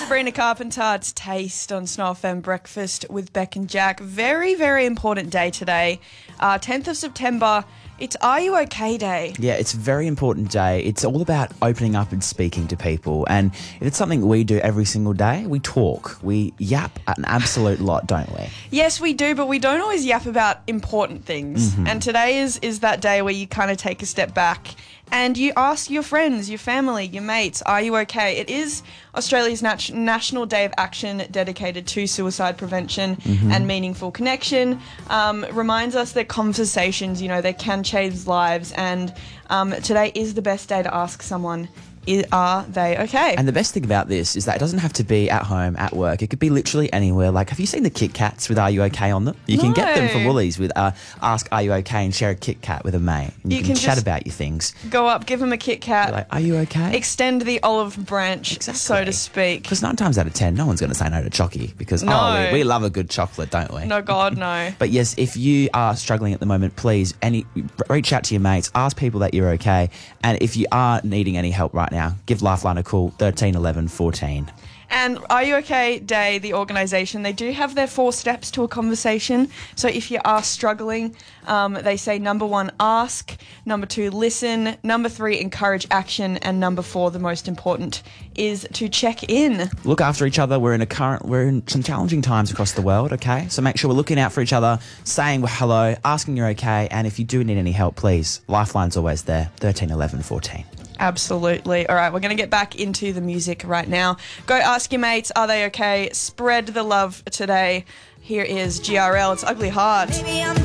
Sabrina Carpenter. It's Taste on Snow FM Breakfast with Beck and Jack. Very, very important day today. 10th of September. It's Are You OK Day. Yeah, it's a very important day. It's all about opening up and speaking to people. And it's something we do every single day. We talk. We yap an absolute lot, don't we? Yes, we do, but we don't always yap about important things. Mm-hmm. And today is that day where you kind of take a step back and you ask your friends, your family, your mates, are you okay? It is Australia's National Day of Action dedicated to suicide prevention and meaningful connection. Reminds us that conversations, they can change lives, and today is the best day to ask someone, are they okay? And the best thing about this is that it doesn't have to be at home, at work. It could be literally anywhere. Like, have you seen the Kit Kats with Are You OK on them? You can get them from Woolies with Ask Are You OK and share a Kit Kat with a mate. And you can chat about your things. Go up, give them a Kit Kat. Like, are you okay? Extend the olive branch, so to speak. Because 9 times out of 10, no one's going to say no to Chocky because we love a good chocolate, don't we? No, God, no. But yes, if you are struggling at the moment, please reach out to your mates, ask people that you're okay. And if you are needing any help right now, give Lifeline a call, 13 11 14. And Are You OK Day, the organisation, they do have their 4 steps to a conversation. So if you are struggling, they say number 1, ask, number 2, listen, number 3, encourage action, and number 4, the most important, is to check in. Look after each other. We're in some challenging times across the world, okay? So make sure we're looking out for each other, saying hello, asking you're okay, and if you do need any help, please, Lifeline's always there, 13 11 14. Absolutely. All right, we're going to get back into the music right now. Go ask your mates, are they okay? Spread the love today. Here is GRL, It's Ugly Heart.